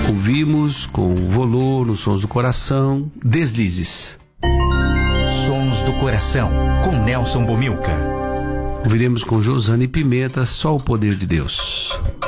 Ouvimos com o Volô, nos Sons do Coração, Deslizes. Sons do Coração, com Nelson Bomilca. Ouviremos com Josane Pimenta, Só o Poder de Deus.